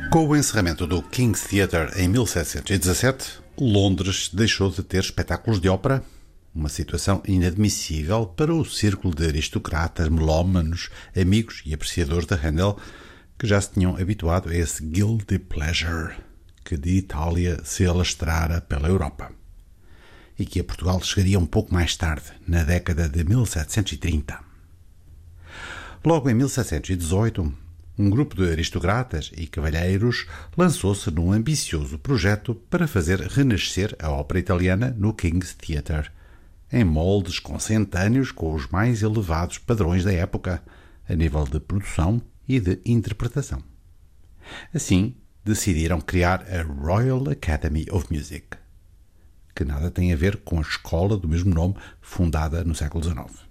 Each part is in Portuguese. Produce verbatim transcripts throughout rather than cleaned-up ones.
Com o encerramento do King's Theatre em mil setecentos e dezassete, Londres deixou de ter espetáculos de ópera, uma situação inadmissível para o círculo de aristocratas, melómanos, amigos e apreciadores de Handel, que já se tinham habituado a esse guilty pleasure que de Itália se alastrara pela Europa e que a Portugal chegaria um pouco mais tarde, na década de mil setecentos e trinta. Logo em mil setecentos e dezoito, um grupo de aristocratas e cavalheiros lançou-se num ambicioso projeto para fazer renascer a ópera italiana no King's Theatre, em moldes consentâneos com os mais elevados padrões da época, a nível de produção e de interpretação. Assim, decidiram criar a Royal Academy of Music, que nada tem a ver com a escola do mesmo nome fundada no século dezenove.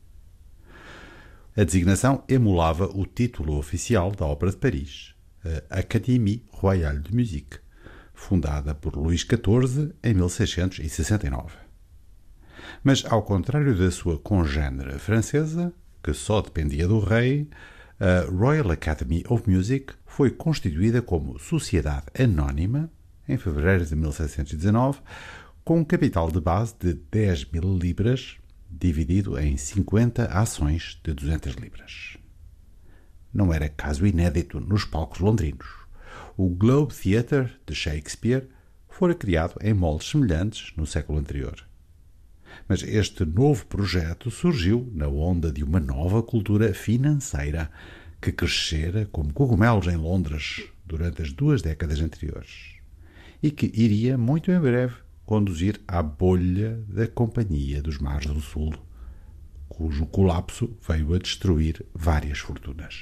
A designação emulava o título oficial da Ópera de Paris, a Académie Royale de Musique, fundada por Luís catorze em mil seiscentos e sessenta e nove. Mas, ao contrário da sua congênere francesa, que só dependia do rei, a Royal Academy of Music foi constituída como sociedade anónima em fevereiro de mil setecentos e dezanove, com um capital de base de dez mil libras, dividido em cinquenta ações de duzentas libras. Não era caso inédito nos palcos londrinos. O Globe Theatre de Shakespeare fora criado em moldes semelhantes no século anterior. Mas este novo projeto surgiu na onda de uma nova cultura financeira que crescera como cogumelos em Londres durante as duas décadas anteriores e que iria, muito em breve, conduzir à bolha da Companhia dos Mares do Sul, cujo colapso veio a destruir várias fortunas.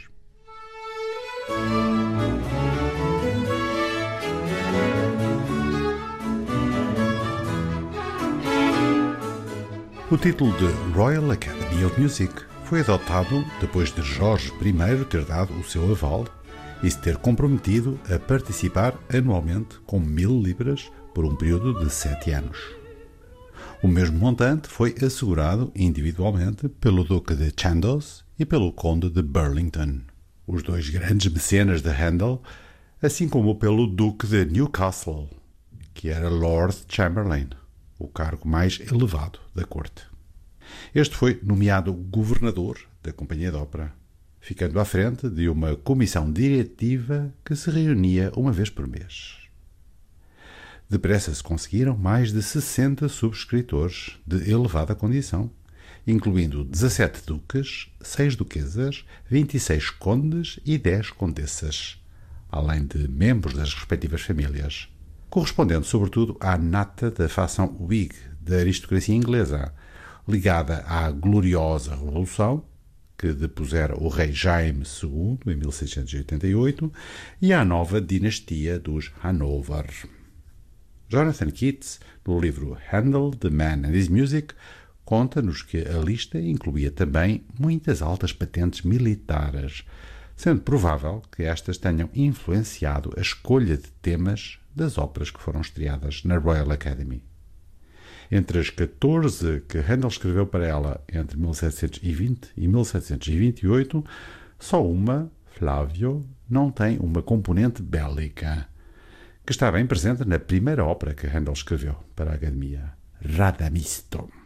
O título de Royal Academy of Music foi adotado depois de Jorge I ter dado o seu aval e se ter comprometido a participar anualmente com mil libras por um período de sete anos. O mesmo montante foi assegurado individualmente pelo Duque de Chandos e pelo Conde de Burlington, os dois grandes mecenas de Handel, assim como pelo Duque de Newcastle, que era Lord Chamberlain, o cargo mais elevado da corte. Este foi nomeado governador da Companhia de Ópera, ficando à frente de uma comissão diretiva que se reunia uma vez por mês. Depressa se conseguiram mais de sessenta subscritores de elevada condição, incluindo dezassete duques, seis duquesas, vinte e seis condes e dez condessas, além de membros das respectivas famílias, correspondendo sobretudo à nata da facção Whig da aristocracia inglesa, ligada à gloriosa Revolução, que depusera o rei Jaime segundo em mil seiscentos e oitenta e oito, e à nova dinastia dos Hanover. Jonathan Keats, no livro Handel, The Man and His Music, conta-nos que a lista incluía também muitas altas patentes militares, sendo provável que estas tenham influenciado a escolha de temas das óperas que foram estreadas na Royal Academy. Entre as catorze que Handel escreveu para ela entre mil setecentos e vinte e mil setecentos e vinte e oito, só uma, Flávio, não tem uma componente bélica, que está bem presente na primeira ópera que Handel escreveu para a Academia, Radamisto.